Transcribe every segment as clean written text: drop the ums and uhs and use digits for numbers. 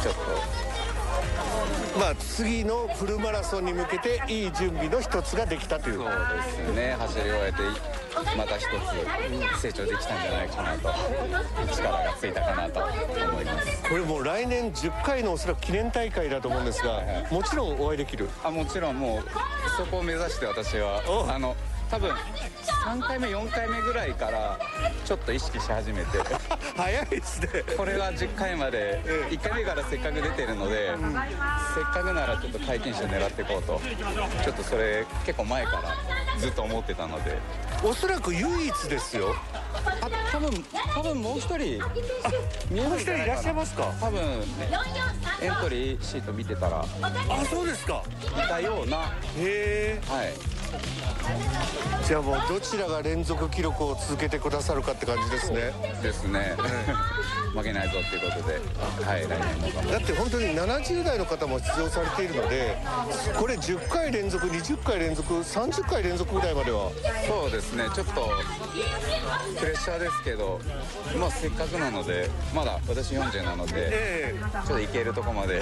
ちょっとまあ次のフルマラソンに向けていい準備の一つができたという。 そうですね、走り終えてまた一つ成長できたんじゃないかなと、力がついたかなと思います。 これもう来年10回のおそらく記念大会だと思うんですが、もちろんお会いできる？ もちろん、もうそこを目指して私は多分3回目4回目ぐらいからちょっと意識し始めて早いですね。 これは10回まで1回目からせっかく出てるので、せっかくならちょっと皆勤賞狙っていこうと、ちょっとそれ結構前からずっと思ってたので。 おそらく唯一ですよ。 多分もう一人見えるんじゃないかな。 いらっしゃいますか？ 多分エントリーシート見てたら、 そうですか。 いたような。 へえ。 はい。 じゃあもうどちらが連続記録を続けてくださるかって感じですね。 ですね。負けないぞっていうことで、はい、来年も頑張だって本当に70代の方も出場されているので、これ10回連続、20回連続、30回連続ぐらいまでは。 そうですね、ちょっとプレッシャーですけど、まあせっかくなので、まだ私40なので、ちょっといけるとこまで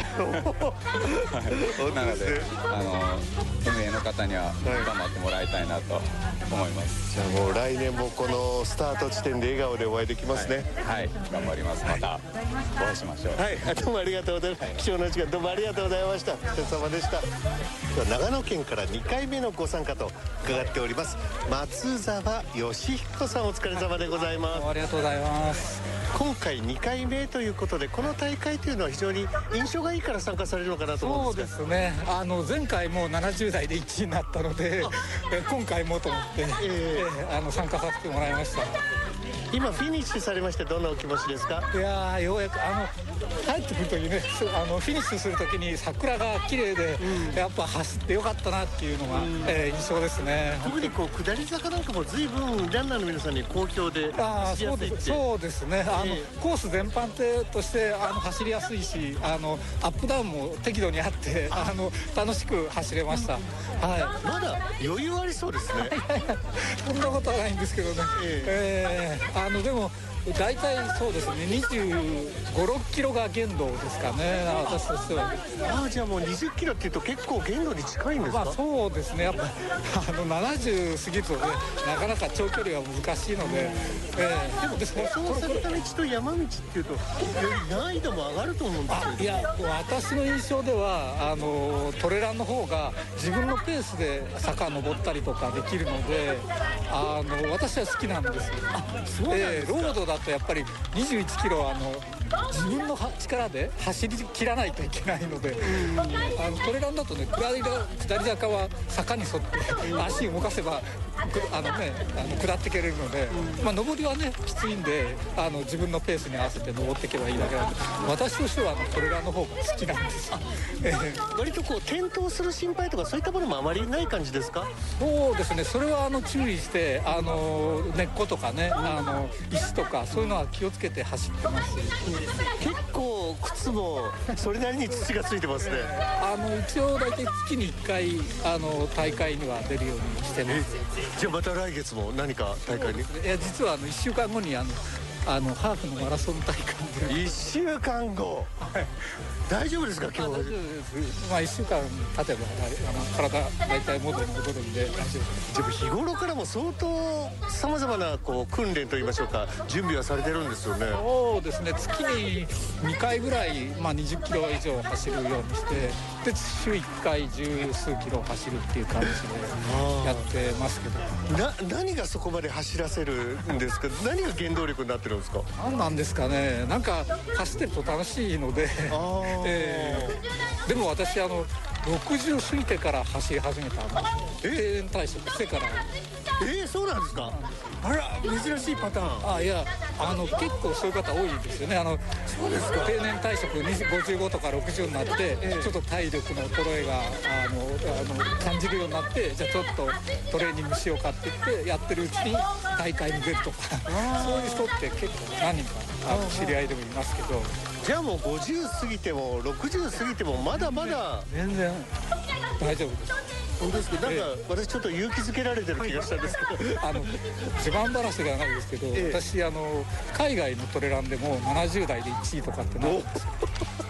なので、運営の方には頑張ってもらいたいなと思います。 じゃあもう来年もこのスタート地点で笑顔でお会いできますね。 はい、頑張ります。またお会いしましょう。 はい、どうもありがとうございます。貴重な時間どうもありがとうございました。お疲れ様でした。長野県から2回目のご参加と伺っております。松沢義彦さん、お疲れ様でございます。 ありがとうございます。 今回2回目ということで、この大会というのは非常に印象がいいから参加されるのかなと思うんですが。 そうですね、前回も70代で1位になったので今回もと思って、参加させてもらいました。 今フィニッシュされまして、どんなお気持ちですか？ いやー、ようやく帰ってくるときね、フィニッシュするときに桜が綺麗で、やっぱ走ってよかったなっていうのが、印象ですね。 特にこう下り坂なんかも随分ランナーの皆さんに好評で走りやすいって。 そうですね、コース全般として走りやすいし、アップダウンも適度にあって楽しく走れました。はい、 まだ余裕ありそうですね。 そんなことはないんですけどね。でも大体そうですね、25、6キロが限度ですかね、私としては。 じゃあもう20キロっていうと結構限度に近いんですか？ そうですね、やっぱ70過ぎるとね、なかなか長距離は難しいので、でもですね、 舗装された道と山道っていうと難易度も上がると思うんですけど。 いや、私の印象ではトレランの方が自分のペースで坂登ったりとかできるので、私は好きなんですよ。 そうなんですか？ ロードだとやっぱり21キロ自分の力で走り切らないといけないので、トレランだとね、下り坂は坂に沿って足を動かせば下っていけれるので、上りはねきついんで自分のペースに合わせて登っていけばいいだけなんで、私としてはトレランの方が好きなんですよ。 割とこう転倒する心配とかそういったものもあまりない感じですか？ そうですね、それは注意して根っことかね、石とかそういうのは気をつけて走ってます。 結構靴もそれなりに土がついてますね。 一応大体月に1回大会には出るようにしてます。 じゃあまた来月も何か大会に？ いや、実は1週間後にハーフのマラソン大会で。 1週間後、大丈夫ですか今日？ 大丈夫です。1週間経てば体大体元に戻るんで大丈夫です。 でも日頃からも相当さまざまな訓練といいましょうか、準備はされてるんですよね。 そうですね、月に2回ぐらい、20キロ以上走るようにして、で週1回十数キロ走るっていう感じでやってますけど。 何がそこまで走らせるんですか？何が原動力になってるんですか？ 何なんですかね、なんか走ってると楽しいのででも私60過ぎてから走り始めた定年退職してから。 そうなんですか？あら、珍しいパターン。 いや、結構そういう方多いですよね。そうですか。定年退職55とか60になって、ちょっと体力の衰えが感じるようになって、じゃあちょっとトレーニングしようかって言ってやってるうちに大会に出るとかそういう人って結構何人か知り合いでもいますけど。 じゃあもう50過ぎても60過ぎてもまだまだ全然大丈夫です。 本当ですけど、なんか私ちょっと勇気づけられてる気がしたんですけど自慢話ではないですけど、私海外のトレランでも70代で1位とかってなるんですよ。